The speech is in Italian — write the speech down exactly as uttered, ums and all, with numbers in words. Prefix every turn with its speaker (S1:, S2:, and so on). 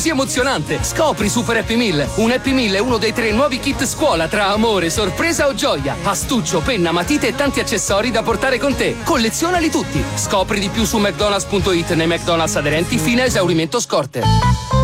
S1: così emozionante. Scopri Super Happy Meal. Un Happy Meal è uno dei tre nuovi kit scuola tra amore, sorpresa o gioia. Astuccio, penna, matite e tanti accessori da portare con te. Collezionali tutti. Scopri di più su mcdonalds punto it nei McDonald's aderenti fino a esaurimento scorte.